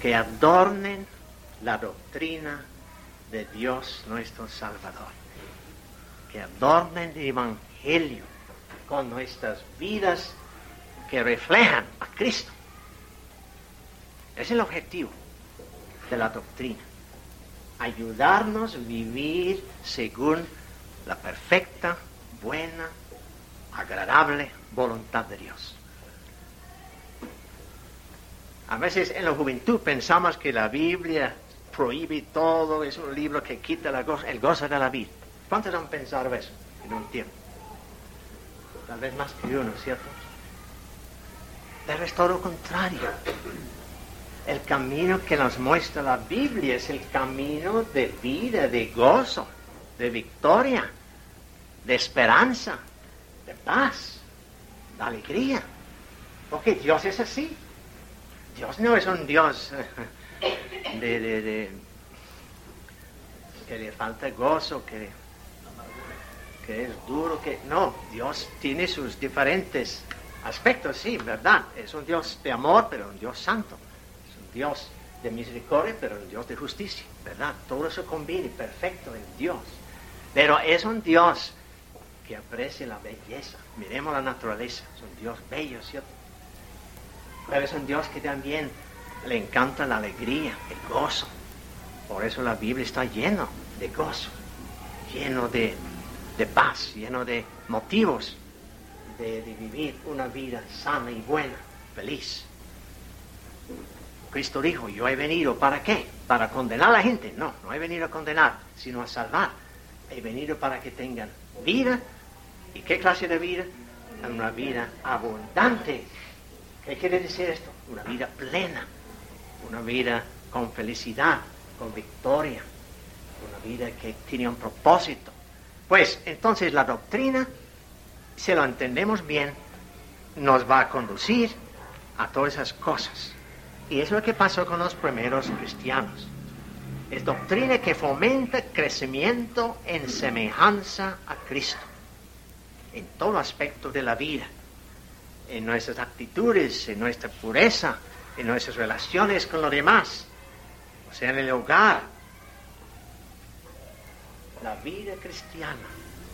que adornen la doctrina de Dios nuestro Salvador, que adornen el Evangelio con nuestras vidas que reflejan a Cristo. Es el objetivo de la doctrina, ayudarnos a vivir según la perfecta, buena, agradable voluntad de Dios. A veces en la juventud pensamos que la Biblia prohíbe todo, es un libro que quita el gozo de la vida. ¿Cuántos han pensado eso en un tiempo? Tal vez más que uno, ¿cierto? Pero es todo lo contrario. El camino que nos muestra la Biblia es el camino de vida, de gozo, de victoria, de esperanza, de paz, de alegría. Porque Dios es así. Dios no es un Dios que le falta gozo, que es duro, que no. Dios tiene sus diferentes aspectos, sí, verdad. Es un Dios de amor, pero un Dios santo. Es un Dios de misericordia, pero un Dios de justicia, verdad. Todo eso conviene perfecto en Dios. Pero es un Dios que aprecia la belleza. Miremos la naturaleza. Es un Dios bello, ¿cierto? Pero es un Dios que también le encanta la alegría, el gozo. Por eso la Biblia está llena de gozo, lleno de paz, lleno de motivos de vivir una vida sana y buena, feliz. Cristo dijo, yo he venido, ¿para qué? ¿Para condenar a la gente? No, no he venido a condenar, sino a salvar. He venido para que tengan vida. ¿Y qué clase de vida? Una vida abundante. ¿Qué quiere decir esto? Una vida plena, una vida con felicidad, con victoria, una vida que tiene un propósito. Pues entonces la doctrina, si lo entendemos bien, nos va a conducir a todas esas cosas. Y eso es lo que pasó con los primeros cristianos. Es doctrina que fomenta crecimiento en semejanza a Cristo, en todo aspecto de la vida, en nuestras actitudes, en nuestra pureza, en nuestras relaciones con los demás, o sea, en el hogar. La vida cristiana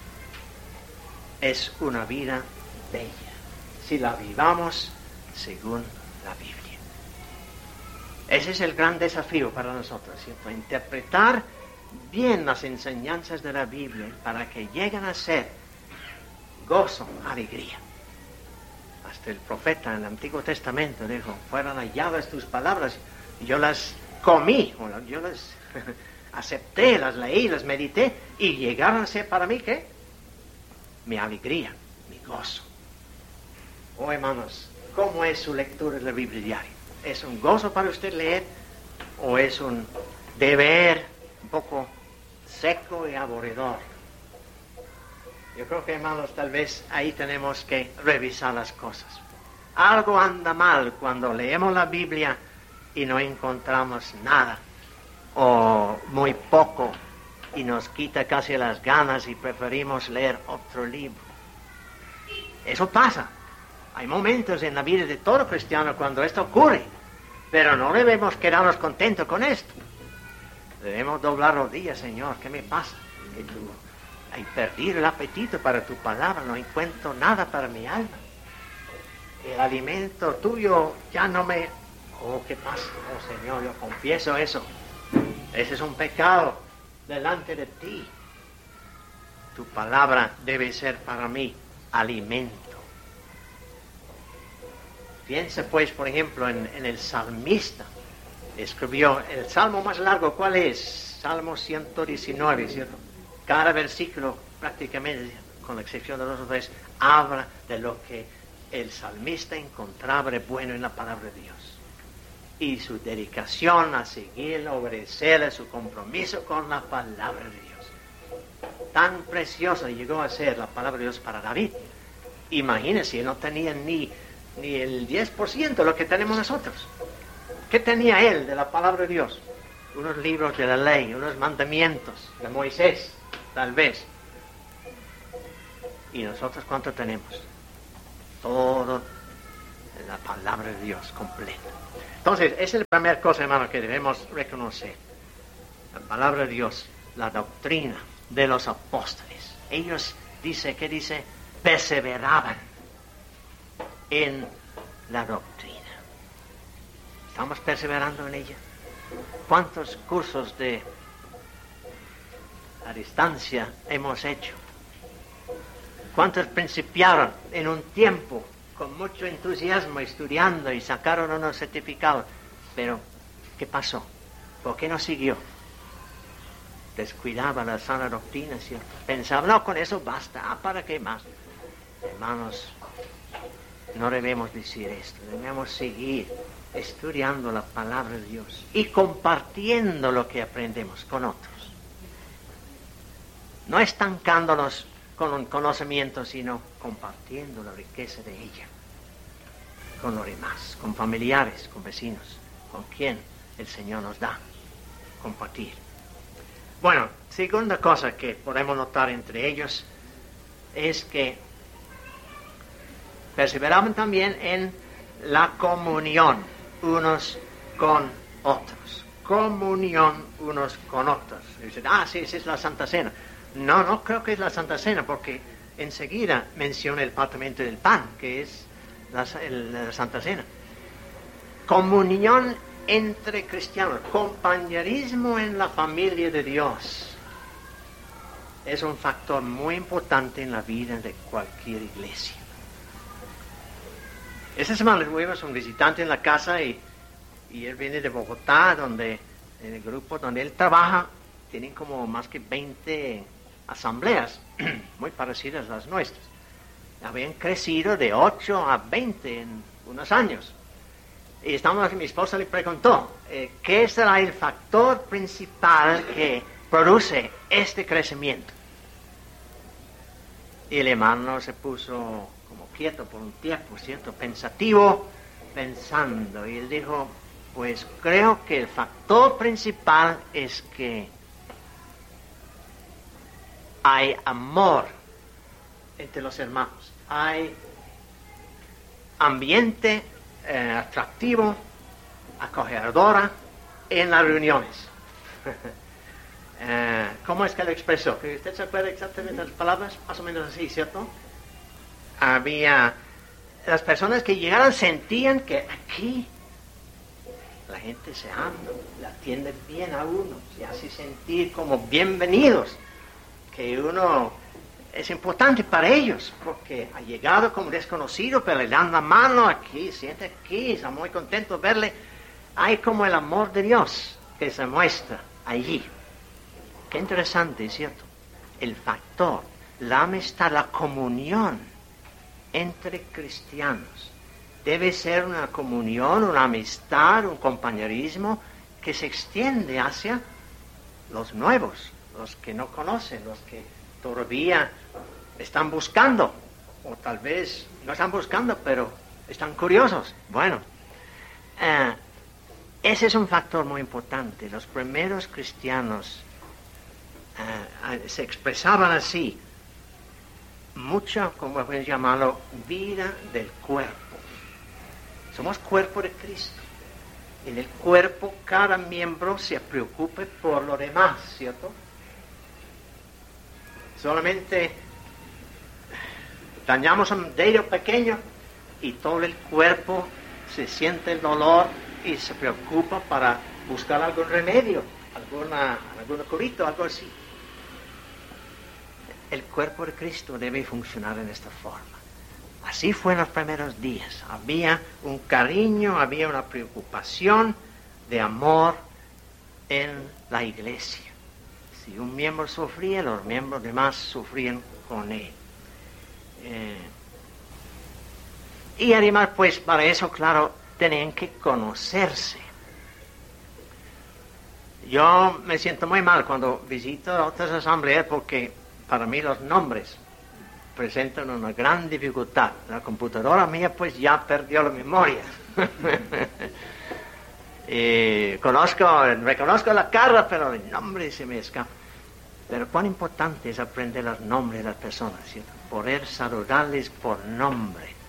es una vida bella, si la vivamos según la Biblia. Ese es el gran desafío para nosotros, ¿cierto? Interpretar bien las enseñanzas de la Biblia para que lleguen a ser gozo, alegría. Hasta el profeta en el Antiguo Testamento dijo, fueron halladas tus palabras, yo las comí, yo las acepté, las leí, las medité, y llegaron a ser para mí, ¿qué? Mi alegría, mi gozo. Oh, hermanos, ¿cómo es su lectura de la Biblia diaria? ¿Es un gozo para usted leer o es un deber un poco seco y aburridor? Yo creo que, hermanos, tal vez ahí tenemos que revisar las cosas. Algo anda mal cuando leemos la Biblia y no encontramos nada o muy poco y nos quita casi las ganas y preferimos leer otro libro. Eso pasa. Hay momentos en la vida de todo cristiano cuando esto ocurre, pero no debemos quedarnos contentos con esto. Debemos doblar rodillas, Señor, ¿qué me pasa? Que tú hay perdido el apetito para tu palabra, no encuentro nada para mi alma. El alimento tuyo ya no me... Oh, ¿qué pasa? Oh, Señor, yo confieso eso. Ese es un pecado delante de ti. Tu palabra debe ser para mí alimento. Piensa pues, por ejemplo, en el salmista. Escribió el salmo más largo, ¿cuál es? Salmo 119, ¿cierto? Cada versículo prácticamente, con la excepción de los otros, habla de lo que el salmista encontraba de bueno en la palabra de Dios. Y su dedicación a seguirla, obedecerla, su compromiso con la palabra de Dios. Tan preciosa llegó a ser la palabra de Dios para David. Imagínense, no tenía ni el 10% de lo que tenemos nosotros. ¿Qué tenía él de la palabra de Dios? Unos libros de la ley, unos mandamientos de Moisés, tal vez. ¿Y nosotros cuánto tenemos? Todo la palabra de Dios completa. Entonces, esa es la primera cosa, hermano, que debemos reconocer. La palabra de Dios, la doctrina de los apóstoles. Ellos, ¿qué dice? Perseveraban en la doctrina. ¿Estamos perseverando en ella? ¿Cuántos cursos a distancia hemos hecho? ¿Cuántos principiaron en un tiempo con mucho entusiasmo estudiando y sacaron unos certificados? Pero, ¿qué pasó? ¿Por qué no siguió? Descuidaba la sana doctrina, ¿cierto? Pensaba, no, con eso basta, ¿para qué más? Hermanos, no debemos decir esto, debemos seguir estudiando la palabra de Dios y compartiendo lo que aprendemos con otros. No estancándonos con un conocimiento, sino compartiendo la riqueza de ella con los demás, con familiares, con vecinos, con quien el Señor nos da compartir. Bueno, segunda cosa que podemos notar entre ellos es que perseveraban también en la comunión unos con otros. Comunión unos con otros. Dicen, sí, esa es la Santa Cena. No creo que es la Santa Cena, porque enseguida menciona el partimento del pan, que es la Santa Cena. Comunión entre cristianos, compañerismo en la familia de Dios. Es un factor muy importante en la vida de cualquier iglesia. Esta semana tuvimos un visitante en la casa y él viene de Bogotá, donde en el grupo donde él trabaja tienen como más que 20 asambleas, muy parecidas a las nuestras. Habían crecido de 8 a 20 en unos años. Y mi esposa le preguntó, ¿qué será el factor principal que produce este crecimiento? Y el hermano se puso como quieto por un tiempo, ¿cierto? Pensativo, pensando. Y él dijo, pues creo que el factor principal es que hay amor entre los hermanos, hay ambiente atractivo, acogedora en las reuniones. ¿Cómo es que lo expresó? ¿Usted se acuerda exactamente de las palabras? Más o menos así, ¿cierto? Las personas que llegaron sentían que aquí la gente se ama, le atiende bien a uno, se hace sentir como bienvenidos, que uno es importante para ellos, porque ha llegado como desconocido, pero le dan la mano aquí, siente aquí, está muy contento de verle. Hay como el amor de Dios que se muestra allí. Qué interesante, ¿cierto? El factor, la amistad, la comunión entre cristianos debe ser una comunión, una amistad, un compañerismo que se extiende hacia los nuevos, los que no conocen, los que todavía están buscando, o tal vez no están buscando, pero están curiosos. Bueno, ese es un factor muy importante. Los primeros cristianos se expresaban así, mucho, como pueden llamarlo, vida del cuerpo. Somos cuerpo de Cristo. En el cuerpo cada miembro se preocupe por lo demás, ¿cierto? Solamente dañamos un dedo pequeño y todo el cuerpo se siente el dolor y se preocupa para buscar algún remedio, algún curito, algo así. El cuerpo de Cristo debe funcionar en esta forma. Así fue en los primeros días. Había un cariño, había una preocupación de amor en la iglesia. Si un miembro sufría, los miembros demás sufrían con él. Y además, pues, para eso, claro, tenían que conocerse. Yo me siento muy mal cuando visito otras asambleas porque para mí los nombres presentan una gran dificultad. La computadora mía pues ya perdió la memoria. Reconozco la cara, pero el nombre se me escapa. Pero cuán importante es aprender los nombres de las personas, ¿cierto? Poder saludarles por nombre.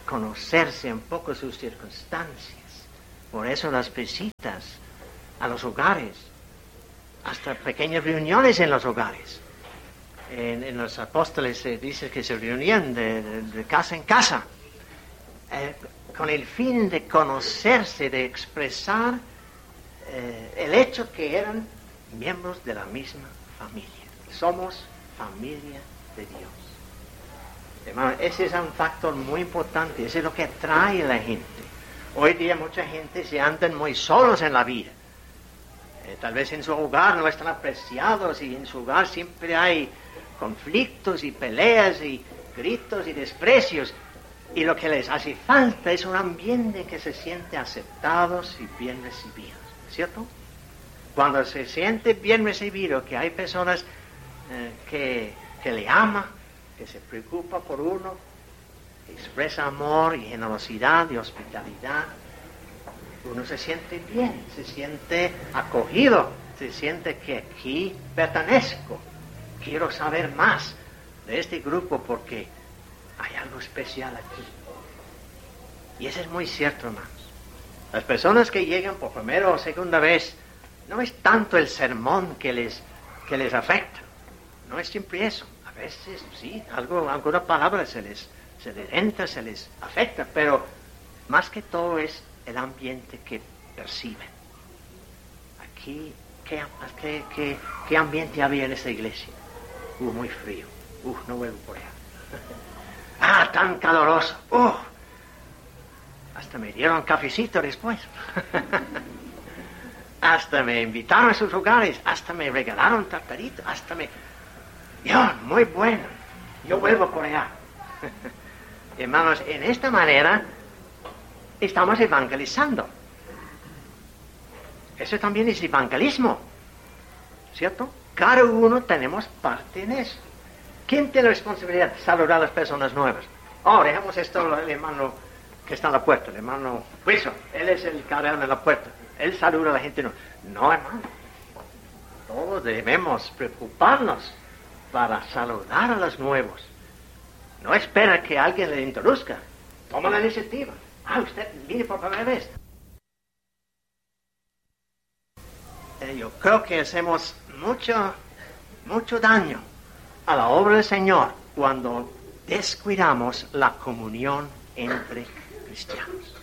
conocerse un poco sus circunstancias. Por eso las visitas a los hogares, hasta pequeñas reuniones en los hogares. En los apóstoles se dice que se reunían de casa en casa, con el fin de conocerse, de expresar el hecho que eran miembros de la misma familia. Somos familia de Dios. Hermano, ese es un factor muy importante, ese es lo que atrae a la gente. Hoy día mucha gente se andan muy solos en la vida. Tal vez en su hogar no están apreciados y en su hogar siempre hay conflictos y peleas y gritos y desprecios. Y lo que les hace falta es un ambiente que se siente aceptados y bien recibidos, ¿cierto? Cuando se siente bien recibido, que hay personas que le aman, que se preocupa por uno, que expresa amor y generosidad y hospitalidad, uno se siente bien, se siente acogido, se siente que aquí pertenezco, quiero saber más de este grupo porque hay algo especial aquí. Y eso es muy cierto, hermanos. Las personas que llegan por primera o segunda vez, no es tanto el sermón que les afecta, no es siempre eso. A veces sí, alguna palabra se les entra, se les afecta, pero más que todo es el ambiente que perciben. Aquí, ¿qué ambiente había en esta iglesia? Muy frío. No vuelvo por allá. Tan caloroso. Hasta me dieron cafecito después. Hasta me invitaron a sus hogares, hasta me regalaron tartarito, muy bueno. Yo vuelvo por allá. Hermanos, en esta manera estamos evangelizando. Eso también es evangelismo, ¿cierto? Cada uno tenemos parte en eso. ¿Quién tiene la responsabilidad de saludar a las personas nuevas? Dejamos esto al hermano que está en la puerta, el hermano Wilson. Él es el carero de la puerta. Él saluda a la gente nueva. No, hermano. Todos debemos preocuparnos para saludar a los nuevos. No espera que alguien le introduzca. Toma la iniciativa. Usted viene por primera vez. Yo creo que hacemos mucho daño a la obra del Señor cuando descuidamos la comunión entre cristianos.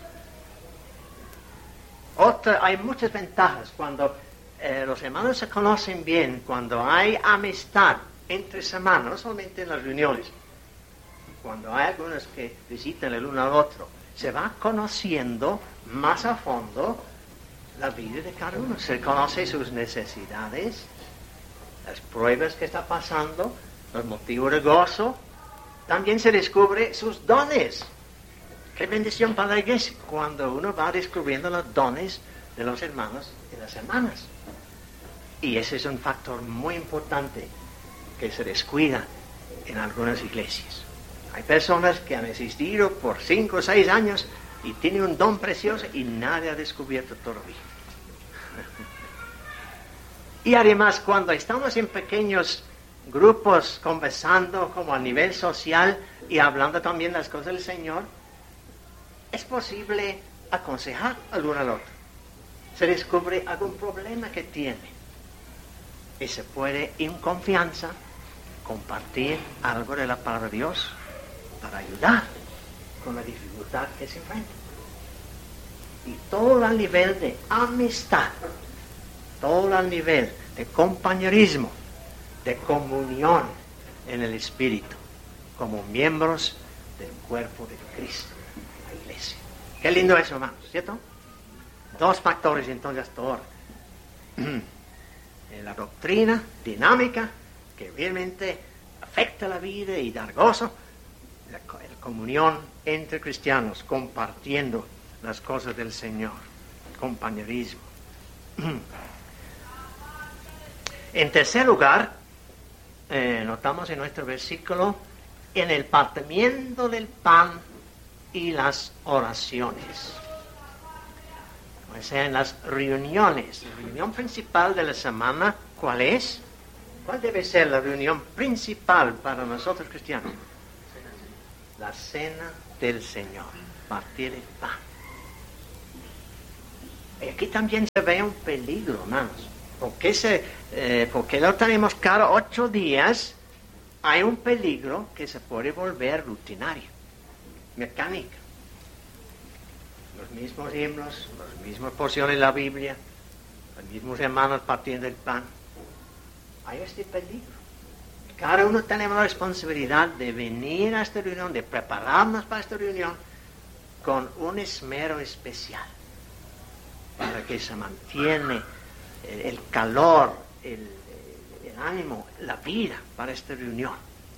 Hay muchas ventajas cuando los hermanos se conocen bien, cuando hay amistad entre hermanos, no solamente en las reuniones, cuando hay algunos que visitan el uno al otro, se va conociendo más a fondo la vida de cada uno. Se conoce sus necesidades, las pruebas que está pasando, los motivos de gozo. También se descubre sus dones. Qué bendición para la iglesia cuando uno va descubriendo los dones de los hermanos y las hermanas. Y ese es un factor muy importante que se descuida en algunas iglesias. Hay personas que han existido por 5 o 6 años y tienen un don precioso y nadie ha descubierto todavía. Y además, cuando estamos en pequeños grupos conversando como a nivel social y hablando también las cosas del Señor, es posible aconsejar al uno al otro. Se descubre algún problema que tiene y se puede en confianza compartir algo de la palabra de Dios para ayudar con la dificultad que se enfrenta. Y todo al nivel de amistad, todo al nivel de compañerismo, de comunión en el Espíritu, como miembros del cuerpo de Cristo, la iglesia. Qué lindo eso, hermanos, ¿cierto? 2 factores entonces hasta ahora. La doctrina dinámica que realmente afecta la vida y da gozo, la comunión entre cristianos compartiendo las cosas del Señor, compañerismo. En tercer lugar, notamos en nuestro versículo, en el partimiento del pan y las oraciones. O sea, en las reuniones. La reunión principal de la semana, ¿cuál es? ¿Cuál debe ser la reunión principal para nosotros cristianos? La cena del Señor, partir el pan. Y aquí también se ve un peligro, hermanos. Porque lo tenemos cada 8 días, hay un peligro que se puede volver rutinario, mecánica. Los mismos himnos, las mismas porciones de la Biblia, los mismos hermanos partiendo el pan. Hay este peligro. Cada uno tenemos la responsabilidad de venir a esta reunión, de prepararnos para esta reunión con un esmero especial, para que se mantiene el calor, el ánimo, la vida para esta reunión.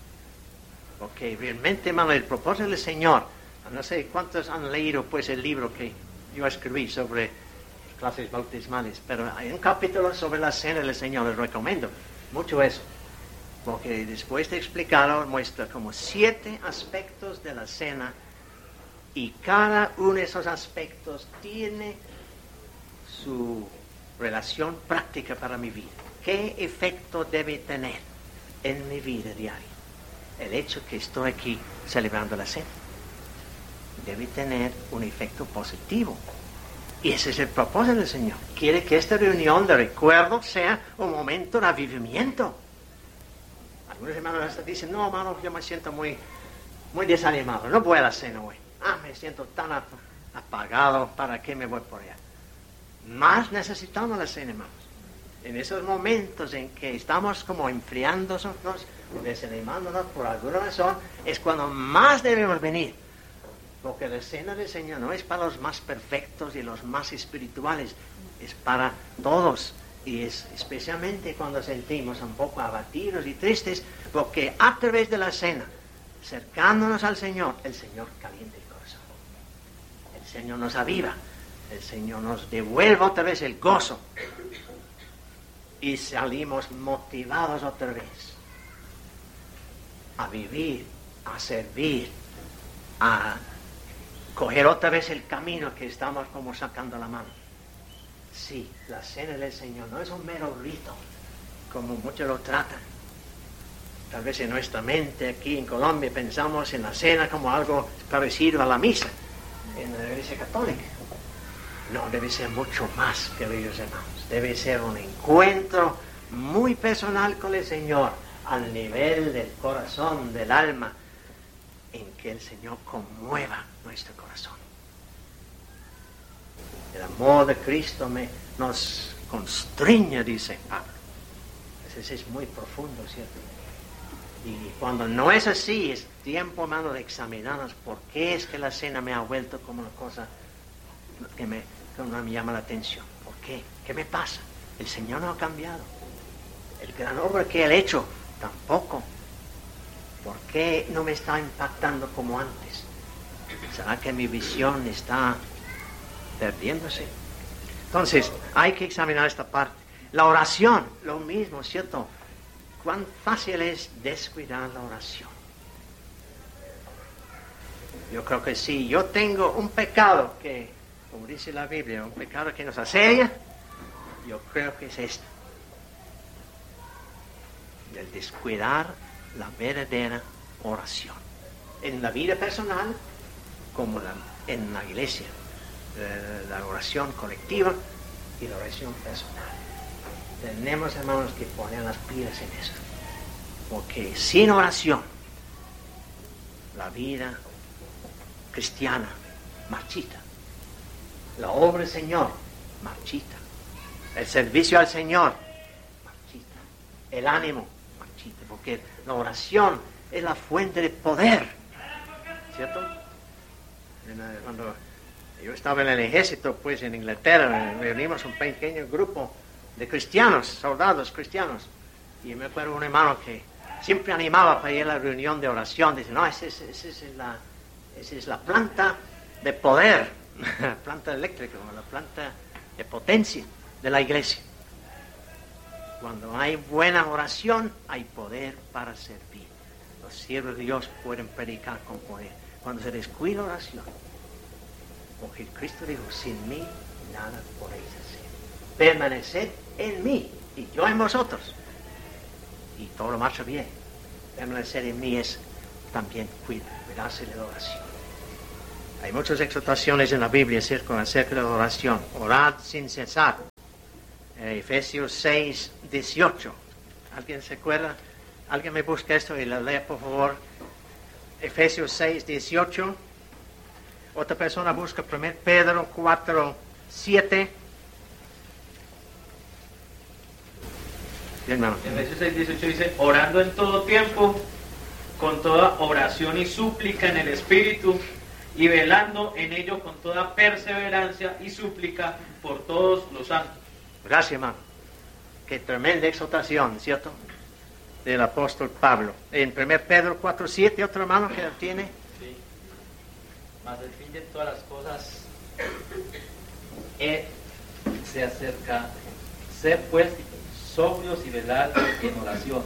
Porque realmente, hermano, el propósito del Señor, no sé cuántos han leído pues el libro que yo escribí sobre clases bautismales, pero hay un capítulo sobre la cena del Señor, les recomiendo mucho eso, porque después de explicarlo muestra como 7 aspectos de la cena, y cada uno de esos aspectos tiene su relación práctica para mi vida. ¿Qué efecto debe tener en mi vida diaria el hecho que estoy aquí celebrando la cena? Debe tener un efecto positivo. Y ese es el propósito del Señor. Quiere que esta reunión de recuerdo sea un momento de avivamiento. Algunos hermanos hasta dicen, no, hermano, yo me siento muy desanimado, no voy a la cena hoy. Me siento tan apagado, ¿para qué me voy por allá? Más necesitamos la cena, hermanos. En esos momentos en que estamos como enfriándonos, desanimándonos por alguna razón, es cuando más debemos venir. Porque la cena del Señor no es para los más perfectos y los más espirituales, es para todos. Y es especialmente cuando sentimos un poco abatidos y tristes, porque a través de la cena, acercándonos al Señor, el Señor calienta el corazón. El Señor nos aviva, el Señor nos devuelve otra vez el gozo. Y salimos motivados otra vez a vivir, a servir, a coger otra vez el camino que estamos como sacando la mano. Sí, la cena del Señor no es un mero rito, como muchos lo tratan. Tal vez en nuestra mente aquí en Colombia pensamos en la cena como algo parecido a la misa en la Iglesia Católica. No, debe ser mucho más, queridos hermanos. Debe ser un encuentro muy personal con el Señor, al nivel del corazón, del alma, en que el Señor conmueva nuestro corazón. El amor de Cristo nos constriñe, dice Pablo. Eso es muy profundo, ¿cierto? Y cuando no es así, es tiempo, hermano, de examinarnos por qué es que la cena me ha vuelto como una cosa que no me llama la atención. ¿Por qué? ¿Qué me pasa? El Señor no ha cambiado. El gran obra que Él ha hecho, tampoco. ¿Por qué no me está impactando como antes? ¿Será que mi visión está perdiéndose? Entonces, hay que examinar esta parte. La oración, lo mismo, ¿cierto? Cuán fácil es descuidar la oración. Yo creo que si yo tengo un pecado que, como dice la Biblia, un pecado que nos asedia, yo creo que es esto. El descuidar la verdadera oración. En la vida personal, como en la iglesia. La oración colectiva y la oración personal. Tenemos, hermanos, que poner las pilas en eso. Porque sin oración, la vida cristiana marchita. La obra del Señor marchita. El servicio al Señor marchita. El ánimo marchita. Porque la oración es la fuente de poder. ¿Cierto? Cuando yo estaba en el ejército, pues en Inglaterra, reunimos un pequeño grupo de cristianos, soldados cristianos. Y me acuerdo un hermano que siempre animaba para ir a la reunión de oración. Dice, no, esa es la planta de poder, la planta eléctrica, la planta de potencia de la iglesia. Cuando hay buena oración, hay poder para servir. Los siervos de Dios pueden predicar con poder. Cuando se descuida la oración, porque Cristo dijo, sin mí nada podéis hacer. Permaneced en mí y yo en vosotros. Y todo lo marcha bien. Permanecer en mí es también cuidarse de la oración. Hay muchas exhortaciones en la Biblia acerca de la oración. Orad sin cesar. Efesios 6, 18. ¿Alguien se acuerda? ¿Alguien me busca esto y lo lea, por favor? Efesios 6, 18. Otra persona busca 1 Pedro 4, 7. Bien, hermano. Efesios 6, 18 dice, orando en todo tiempo, con toda oración y súplica en el Espíritu, y velando en ello con toda perseverancia y súplica por todos los santos. Gracias, hermano. Qué tremenda exhortación, ¿cierto? Del apóstol Pablo. En 1 Pedro 4, 7, otro hermano que lo tiene. Sí. Mas el fin de todas las cosas se acerca. Ser pues sobrios y velad en oración.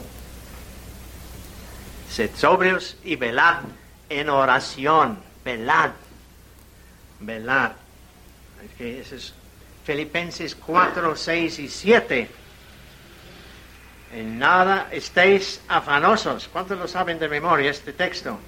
Sed sobrios y velad en oración. Velad. Velar. Okay, eso es Filipenses 4, 6 y 7. En nada estéis afanosos. ¿Cuántos lo saben de memoria este texto?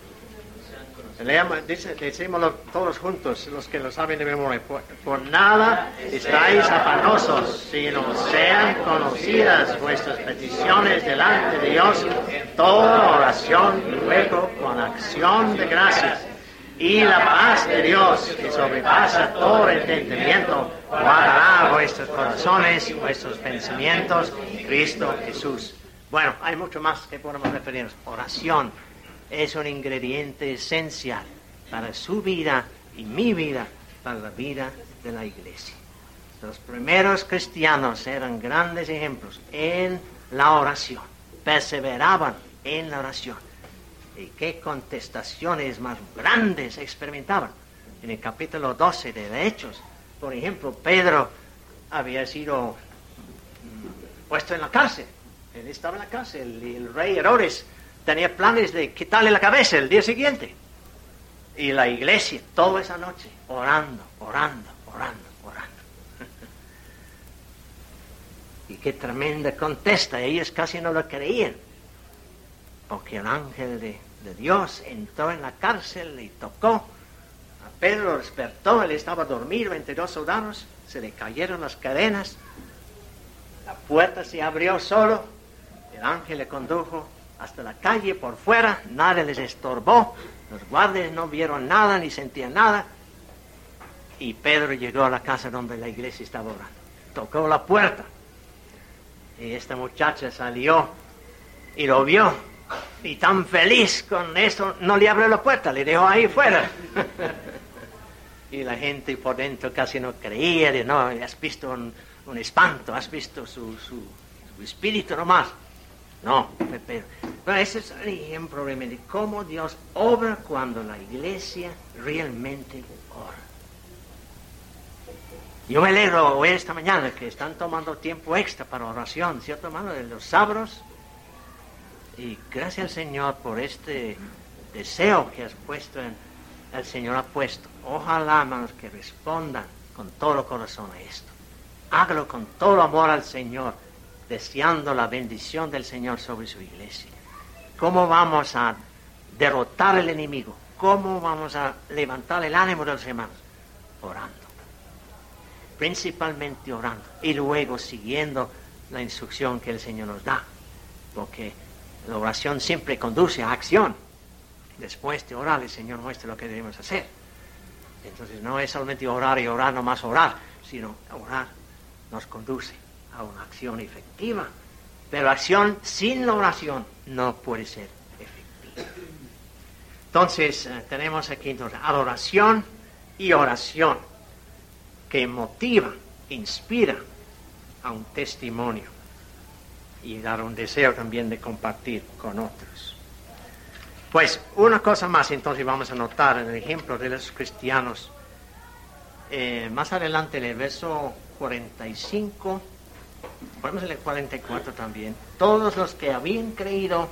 Decímoslo todos juntos, los que lo saben de memoria. Por nada estáis afanosos, sino sean conocidas vuestras peticiones delante de Dios, toda oración y ruego con acción de gracias. Y la paz de Dios, que sobrepasa todo entendimiento, guardará vuestros corazones, vuestros pensamientos en Cristo Jesús. Bueno, hay mucho más que podemos referirnos. Oración es un ingrediente esencial para su vida y mi vida, para la vida de la iglesia. Los primeros cristianos eran grandes ejemplos en la oración, perseveraban en la oración. Y qué contestaciones más grandes experimentaban. En el capítulo 12 de Hechos, por ejemplo, Pedro había sido puesto en la cárcel. Él estaba en la cárcel y el rey Herodes tenía planes de quitarle la cabeza el día siguiente. Y la iglesia toda esa noche orando. Y qué tremenda contesta. Ellos casi no lo creían. Porque un ángel de Dios entró en la cárcel y tocó. A Pedro lo despertó, él estaba dormido entre dos soldados, se le cayeron las cadenas, la puerta se abrió solo, el ángel le condujo hasta la calle por fuera, nadie les estorbó, los guardias no vieron nada ni sentían nada, y Pedro llegó a la casa donde la iglesia estaba orando. Tocó la puerta, y esta muchacha salió y lo vio. Y tan feliz con eso, no le abrió la puerta, le dejó ahí fuera. Y la gente por dentro casi no creía, de no, has visto un espanto, has visto su espíritu nomás. No, pero ese es el ejemplo de cómo Dios obra cuando la iglesia realmente ora. Yo me alegro hoy esta mañana que están tomando tiempo extra para oración, ¿cierto, hermano? De los sábados. Y gracias al Señor por este deseo que has puesto, el Señor ha puesto. Ojalá, hermanos, que respondan con todo el corazón a esto. Hágalo con todo amor al Señor, deseando la bendición del Señor sobre su iglesia. ¿Cómo vamos a derrotar al enemigo? ¿Cómo vamos a levantar el ánimo de los hermanos? Orando. Principalmente orando. Y luego siguiendo la instrucción que el Señor nos da. Porque la oración siempre conduce a acción. Después de orar, el Señor muestra lo que debemos hacer. Entonces no es solamente orar y orar, no más orar, sino orar nos conduce a una acción efectiva. Pero acción sin la oración no puede ser efectiva. Entonces tenemos aquí entonces adoración y oración que motiva, inspira a un testimonio. Y dar un deseo también de compartir con otros. Pues una cosa más entonces vamos a notar en el ejemplo de los cristianos. Más adelante en el verso 45, ponemos el 44 también. Todos los que habían creído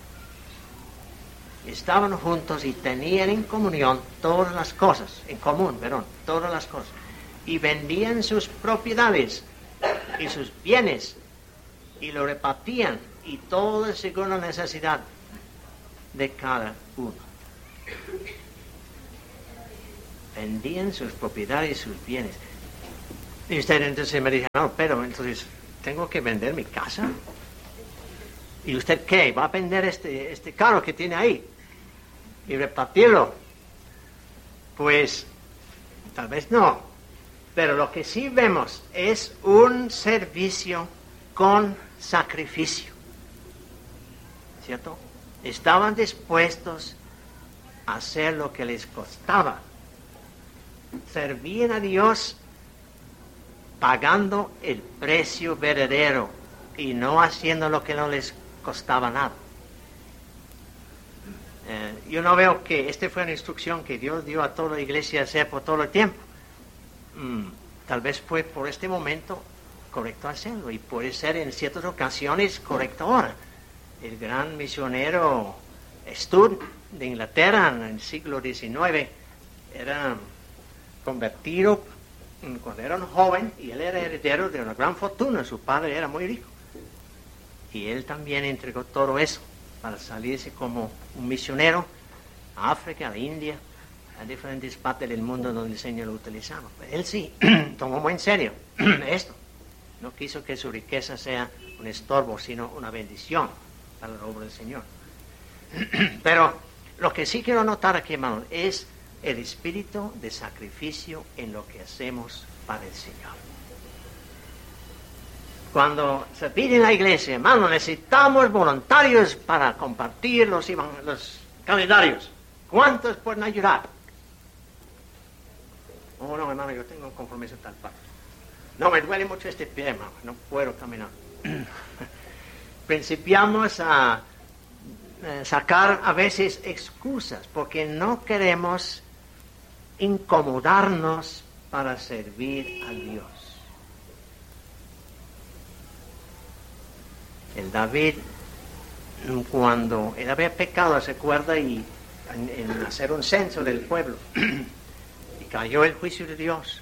estaban juntos y tenían en comunión todas las cosas, todas las cosas. Y vendían sus propiedades y sus bienes y lo repartían, y todo según la necesidad de cada uno. vendían sus propiedades, sus bienes. Y usted entonces me dice, no, pero entonces tengo que vender mi casa. ¿Y usted qué? ¿Va a vender este carro que tiene ahí y repartirlo? Pues tal vez no, pero lo que sí vemos es un servicio con sacrificio, ¿cierto? Estaban dispuestos a hacer lo que les costaba. Servían a Dios pagando el precio verdadero y no haciendo lo que no les costaba nada. Yo no veo que esta fue una instrucción que Dios dio a toda la iglesia a hacer por todo el tiempo. Tal vez fue por este momento correcto hacerlo y puede ser en ciertas ocasiones correcto ahora. El gran misionero Stud de Inglaterra en el siglo XIX era convertido cuando era un joven y él era heredero de una gran fortuna. Su padre era muy rico y él también entregó todo eso para salirse como un misionero a África, a la India, a diferentes partes del mundo donde el Señor lo utilizaba. Pero él sí tomó muy en serio esto. No quiso que su riqueza sea un estorbo, sino una bendición para la obra del Señor. Pero lo que sí quiero notar aquí, hermanos, es el espíritu de sacrificio en lo que hacemos para el Señor. Cuando se pide en la iglesia, hermano, necesitamos voluntarios para compartir los calendarios. ¿Cuántos pueden ayudar? Oh, no, hermano, yo tengo un compromiso tal parte. No, me duele mucho este pie, hermano, no puedo caminar. Principiamos a sacar a veces excusas porque no queremos incomodarnos para servir a Dios. El David, cuando él había pecado, se acuerda, y en hacer un censo del pueblo, y cayó el juicio de Dios.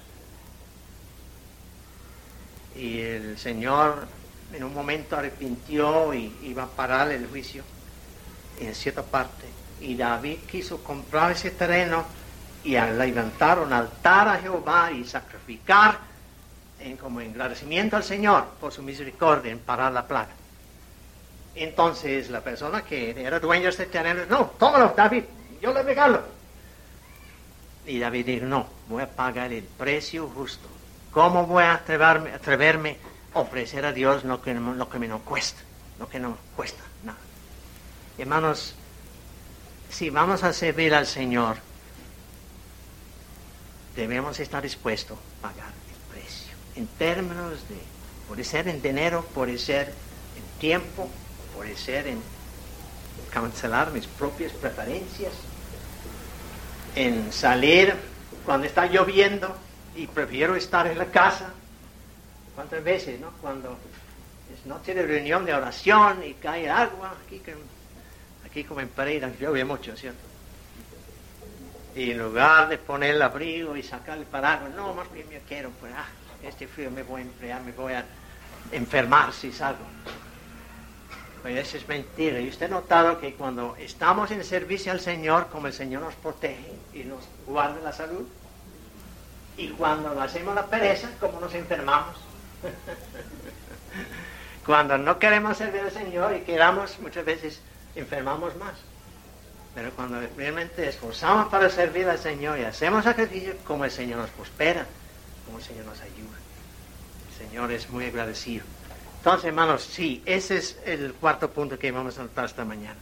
Y el Señor en un momento arrepintió y iba a parar el juicio en cierta parte. Y David quiso comprar ese terreno y levantar un altar a Jehová y sacrificar como agradecimiento al Señor por su misericordia en parar la plaga. Entonces la persona que era dueño de este terreno, no, tómalo, David, yo le regalo. Y David dijo, no, voy a pagar el precio justo. ¿Cómo voy a atreverme a ofrecer a Dios lo que me no cuesta? Lo que no cuesta nada. Hermanos, si vamos a servir al Señor, debemos estar dispuestos a pagar el precio. En términos de, puede ser en dinero, puede ser en tiempo, puede ser en cancelar mis propias preferencias, en salir cuando está lloviendo y prefiero estar en la casa. ¿Cuántas veces, no? Cuando es noche de reunión de oración y cae agua, aquí como en Pereira llueve mucho, ¿cierto? Y en lugar de poner el abrigo y sacar el paraguas, no, más bien yo quiero, pues, este frío me voy a enfriar, me voy a enfermar si salgo. Pues eso es mentira. Y usted ha notado que cuando estamos en servicio al Señor, como el Señor nos protege y nos guarda la salud, y cuando hacemos la pereza, como nos enfermamos. Cuando no queremos servir al Señor y queramos, muchas veces enfermamos más. Pero cuando realmente esforzamos para servir al Señor y hacemos sacrificio, como el Señor nos prospera, como el Señor nos ayuda. El Señor es muy agradecido. Entonces, hermanos, sí, ese es el cuarto punto que vamos a tratar esta mañana.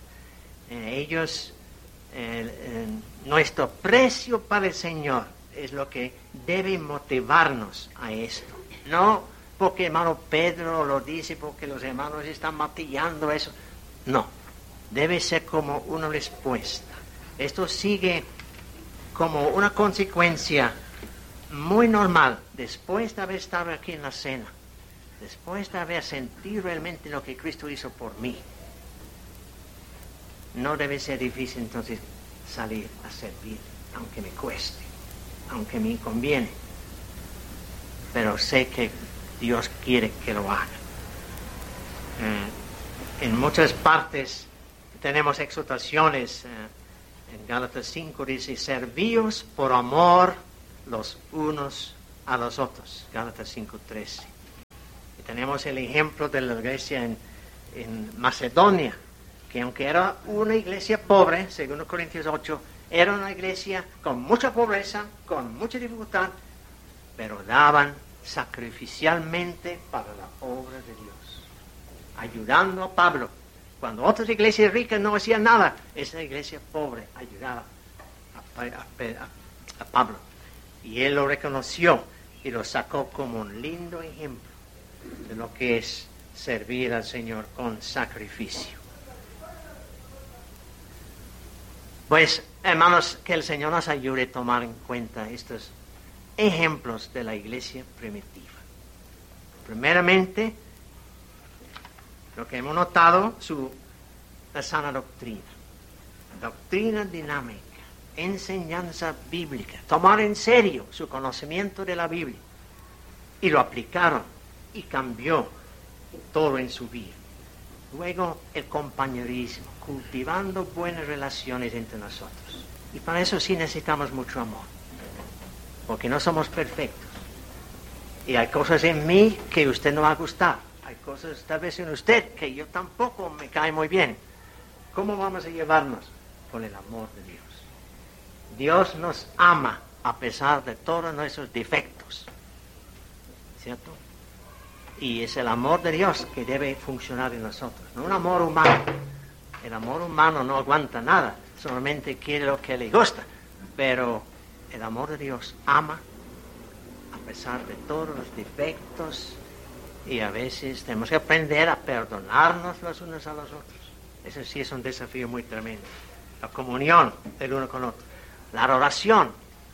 Nuestro precio para el Señor es lo que debe motivarnos a esto. No porque hermano Pedro lo dice, porque los hermanos están martillando eso. No, debe ser como una respuesta. Esto sigue como una consecuencia muy normal después de haber estado aquí en la cena, después de haber sentido realmente lo que Cristo hizo por mí. No debe ser difícil entonces salir a servir, aunque me cueste, aunque me inconviene, pero sé que Dios quiere que lo haga. En muchas partes tenemos exhortaciones En Gálatas 5 dice, servíos por amor los unos a los otros. Gálatas 5:13. Y tenemos el ejemplo de la iglesia en Macedonia, que aunque era una iglesia pobre, según Corintios 8, era una iglesia con mucha pobreza, con mucha dificultad, pero daban sacrificialmente para la obra de Dios, ayudando a Pablo. Cuando otras iglesias ricas no hacían nada, esa iglesia pobre ayudaba a Pablo. Y él lo reconoció y lo sacó como un lindo ejemplo de lo que es servir al Señor con sacrificio. Pues, hermanos, que el Señor nos ayude a tomar en cuenta estos ejemplos de la iglesia primitiva. Primeramente, lo que hemos notado, la sana doctrina dinámica, enseñanza bíblica, tomar en serio su conocimiento de la Biblia, y lo aplicaron y cambió todo en su vida. Luego, el compañerismo, cultivando buenas relaciones entre nosotros. Y para eso sí necesitamos mucho amor, porque no somos perfectos. Y hay cosas en mí que usted no va a gustar. Hay cosas tal vez en usted que yo tampoco me cae muy bien. ¿Cómo vamos a llevarnos? Con el amor de Dios. Dios nos ama a pesar de todos nuestros defectos. ¿Cierto? Y es el amor de Dios que debe funcionar en nosotros, no un amor humano. El amor humano no aguanta nada, solamente quiere lo que le gusta. Pero el amor de Dios ama a pesar de todos los defectos, y a veces tenemos que aprender a perdonarnos los unos a los otros. Eso sí es un desafío muy tremendo. La comunión del uno con el otro. La adoración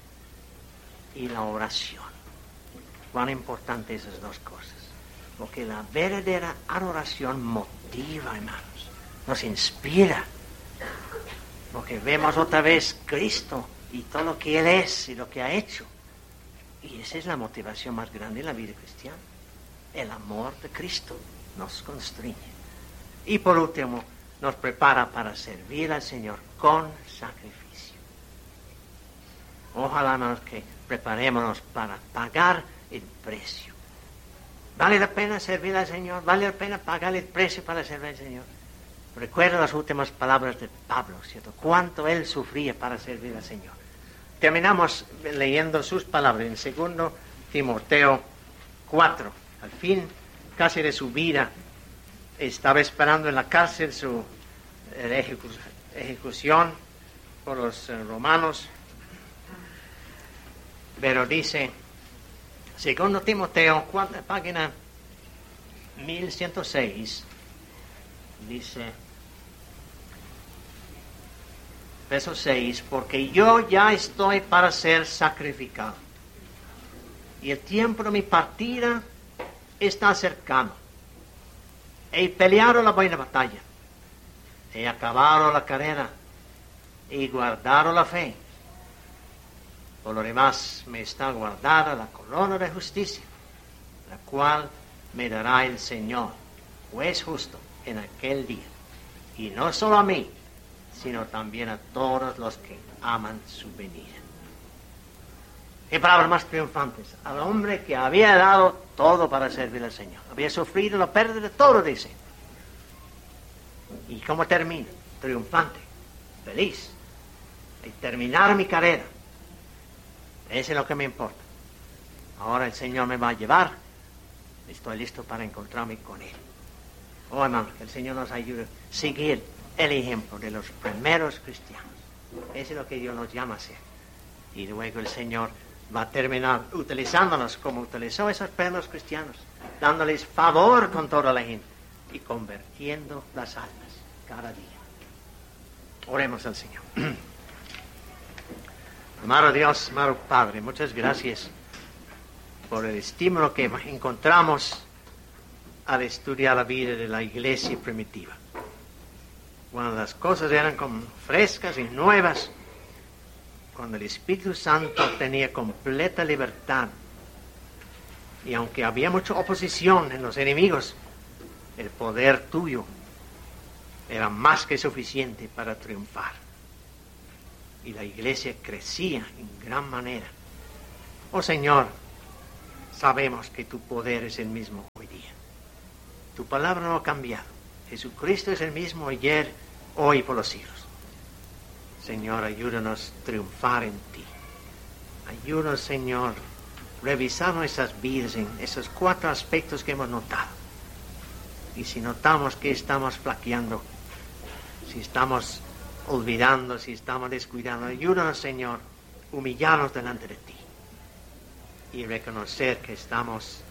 y la oración. Cuán importante esas dos cosas. Porque la verdadera adoración motiva, hermanos. Nos inspira. Porque vemos otra vez Cristo y todo lo que Él es y lo que ha hecho. Y esa es la motivación más grande en la vida cristiana. El amor de Cristo nos constriñe. Y por último, nos prepara para servir al Señor con sacrificio. Ojalá, hermanos, que preparémonos para pagar el precio. ¿Vale la pena servir al Señor? ¿Vale la pena pagar el precio para servir al Señor? Recuerda las últimas palabras de Pablo, ¿cierto? Cuánto él sufría para servir al Señor. Terminamos leyendo sus palabras en 2 Timoteo 4. Al fin, casi de su vida, estaba esperando en la cárcel su ejecución por los romanos. Pero dice, 2 Timoteo, página 1106, dice, verso 6, porque yo ya estoy para ser sacrificado, y el tiempo de mi partida está cercano. He peleado la buena batalla, he acabado la carrera, he guardado la fe. Por lo demás me está guardada la corona de justicia, la cual me dará el Señor, juez justo, en aquel día. Y no solo a mí, sino también a todos los que aman su venida. Qué palabras más triunfantes. Al hombre que había dado todo para servir al Señor. Había sufrido la pérdida de todo, dice. ¿Y cómo termina? Triunfante, feliz. Y terminar mi carrera. Eso es lo que me importa. Ahora el Señor me va a llevar. Estoy listo para encontrarme con Él. Oh, hermano, que el Señor nos ayude a seguir el ejemplo de los primeros cristianos. Eso es lo que Dios nos llama a hacer. Y luego el Señor va a terminar utilizándonos como utilizó a esos primeros cristianos, dándoles favor con toda la gente y convirtiendo las almas cada día. Oremos al Señor. Amado Dios, amado Padre, muchas gracias por el estímulo que encontramos al estudiar la vida de la iglesia primitiva. Cuando las cosas eran como frescas y nuevas, cuando el Espíritu Santo tenía completa libertad, y aunque había mucha oposición en los enemigos, el poder tuyo era más que suficiente para triunfar. y la iglesia crecía en gran manera. Oh Señor, sabemos que tu poder es el mismo hoy día. Tu palabra no ha cambiado. Jesucristo es el mismo ayer, hoy y por los siglos. Señor, ayúdanos a triunfar en ti. Ayúdanos, Señor, a revisar nuestras vidas en esos 4 aspectos que hemos notado. Y si notamos que estamos flaqueando, si estamos olvidando, si estamos descuidando, ayúdanos, Señor, a humillarnos delante de ti y reconocer que estamos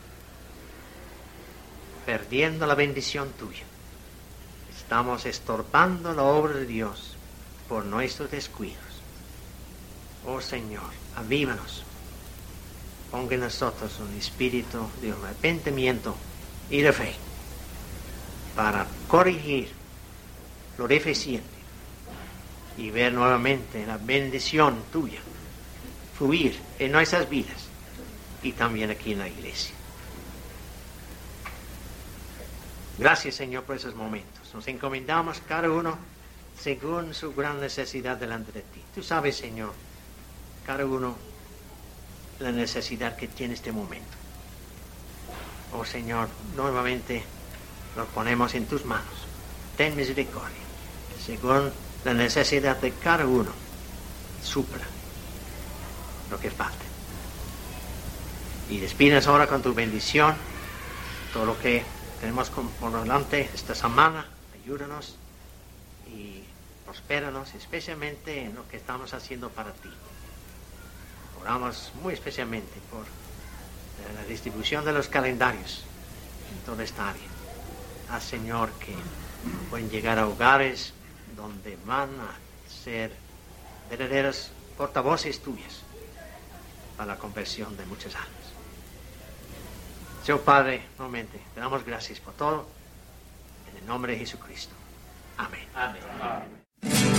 perdiendo la bendición tuya. Estamos estorbando la obra de Dios por nuestros descuidos. Oh Señor, avívanos. Ponga en nosotros un espíritu de arrepentimiento y de fe para corregir lo deficiente y ver nuevamente la bendición tuya fluir en nuestras vidas y también aquí en la iglesia. Gracias, Señor, por esos momentos. Nos encomendamos cada uno según su gran necesidad delante de ti. Tú sabes, Señor, cada uno la necesidad que tiene este momento. Oh Señor, nuevamente nos ponemos en tus manos. Ten misericordia. Según la necesidad de cada uno, supla lo que falte. Y despídenos ahora con tu bendición. Todo lo que tenemos por delante esta semana, ayúdanos y prospéranos, especialmente en lo que estamos haciendo para ti. Oramos muy especialmente por la distribución de los calendarios en toda esta área. Haz, Señor, que pueden llegar a hogares donde van a ser verdaderos portavoces tuyas para la conversión de muchas almas. Señor Padre, nuevamente, te damos gracias por todo. En el nombre de Jesucristo. Amén. Amén.